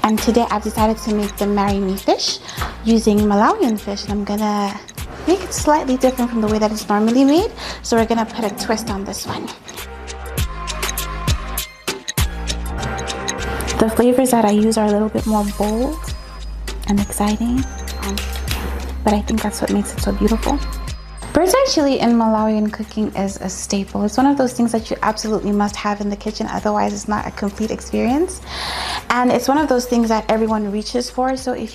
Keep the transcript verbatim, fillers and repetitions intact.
And today I've decided to make the Marry Me fish using Malawian fish, and I'm gonna make it slightly different from the way that it's normally made. So we're gonna put a twist on this one. The flavors that I use are a little bit more bold and exciting, um, but I think that's what makes it so beautiful. Bird's eye chili in Malawian cooking is a staple. It's one of those things that you absolutely must have in the kitchen, otherwise it's not a complete experience. And it's one of those things that everyone reaches for. So if